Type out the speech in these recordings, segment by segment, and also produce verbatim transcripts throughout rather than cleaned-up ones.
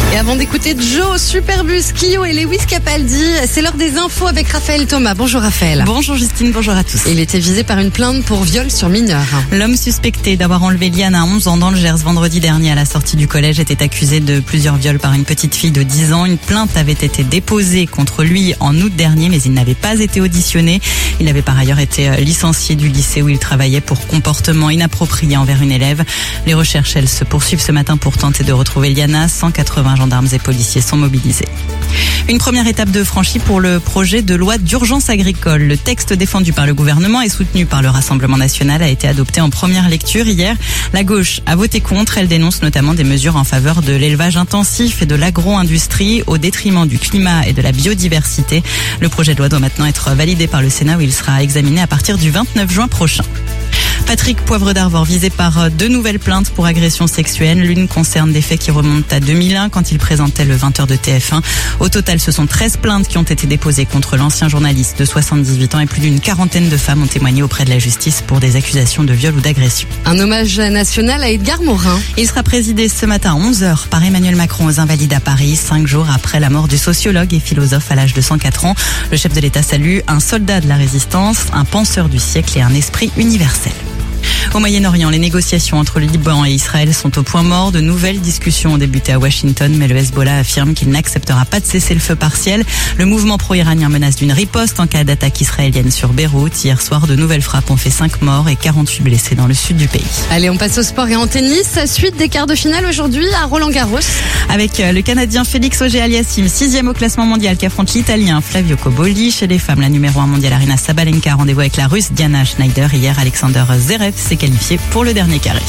Et avant d'écouter Joe, Superbus, Kyo et Lewis Capaldi, c'est l'heure des infos avec Raphaël Thomas. Bonjour Raphaël. Bonjour Justine, bonjour à tous. Il était visé par une plainte pour viol sur mineur. L'homme suspecté d'avoir enlevé Liane à onze ans dans le Gers vendredi dernier à la sortie du collège était accusé de plusieurs viols par une petite fille de dix ans. Une plainte avait été déposée contre lui en août dernier, mais il n'avait pas été auditionné. Il avait par ailleurs été licencié du lycée où il travaillait pour comportement inapproprié envers une élève. Les recherches, elles, se poursuivent ce matin pour tenter de retrouver Liana. cent quatre-vingts gendarmes et policiers sont mobilisés. Une première étape de franchie pour le projet de loi d'urgence agricole. Le texte défendu par le gouvernement et soutenu par le Rassemblement national a été adopté en première lecture hier. La gauche a voté contre. Elle dénonce notamment des mesures en faveur de l'élevage intensif et de l'agro-industrie au détriment du climat et de la biodiversité. Le projet de loi doit maintenant être validé par le Sénat où il sera examiné à partir du vingt-neuf juin prochain. Patrick Poivre d'Arvor visé par deux nouvelles plaintes pour agression sexuelle. L'une concerne des faits qui remontent à deux mille un quand il présentait le vingt heures de T F un. Au total, ce sont treize plaintes qui ont été déposées contre l'ancien journaliste de soixante-dix-huit ans et plus d'une quarantaine de femmes ont témoigné auprès de la justice pour des accusations de viol ou d'agression. Un hommage national à Edgar Morin. Il sera présidé ce matin à onze heures par Emmanuel Macron aux Invalides à Paris, cinq jours après la mort du sociologue et philosophe à l'âge de cent quatre ans. Le chef de l'État salue un soldat de la résistance, un penseur du siècle et un esprit universel. Au Moyen-Orient, les négociations entre le Liban et Israël sont au point mort. De nouvelles discussions ont débuté à Washington, mais le Hezbollah affirme qu'il n'acceptera pas de cessez-le-feu partiel. Le mouvement pro-iranien menace d'une riposte en cas d'attaque israélienne sur Beyrouth. Hier soir, de nouvelles frappes ont fait cinq morts et quarante-huit blessés dans le sud du pays. Allez, on passe au sport et en tennis. Suite des quarts de finale aujourd'hui à Roland-Garros. Avec le Canadien Félix Auger-Aliassime, sixième au classement mondial, qui affronte l'Italien Flavio Cobolli. Chez les femmes, la numéro un mondiale Aryna Sabalenka, rendez-vous avec la Russe Diana Schneider. Hier, Alexander Zverev s'est qualifié pour le dernier carré.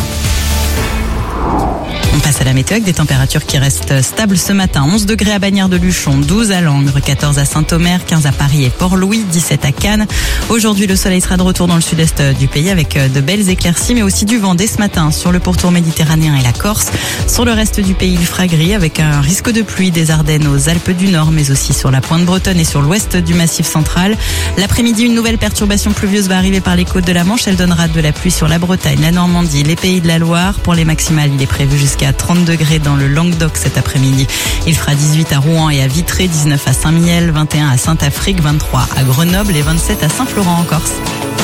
On passe à la météo avec des températures qui restent stables ce matin. onze degrés à Bagnères-de-Luchon, douze à Langres, quatorze à Saint-Omer, quinze à Paris et Port-Louis, dix-sept à Cannes. Aujourd'hui, le soleil sera de retour dans le sud-est du pays avec de belles éclaircies, mais aussi du vent dès ce matin sur le pourtour méditerranéen et la Corse. Sur le reste du pays, il fera gris avec un risque de pluie des Ardennes aux Alpes du Nord, mais aussi sur la pointe bretonne et sur l'ouest du Massif central. L'après-midi, une nouvelle perturbation pluvieuse va arriver par les côtes de la Manche. Elle donnera de la pluie sur la Bretagne, la Normandie, les pays de la Loire. Pour les maximales, il est prévu jusqu'à à trente degrés dans le Languedoc cet après-midi. Il fera dix-huit à Rouen et à Vitré, dix-neuf à Saint-Mihiel, vingt et un à Saint-Affrique, vingt-trois à Grenoble et vingt-sept à Saint-Florent en Corse.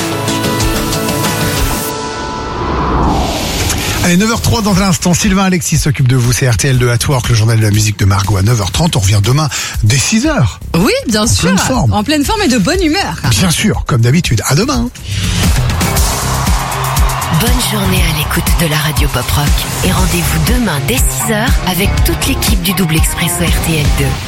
Allez, neuf heures trois dans un instant. Sylvain Alexis s'occupe de vous. C'est R T L deux at Work, le journal de la musique de Margot à neuf heures trente. On revient demain dès six heures. Oui, bien en sûr. Pleine forme. En pleine forme et de bonne humeur. Bien sûr, comme d'habitude. À demain. Bonne journée à l'écoute de la radio Pop Rock et rendez-vous demain dès six heures avec toute l'équipe du Double Expresso R T L deux.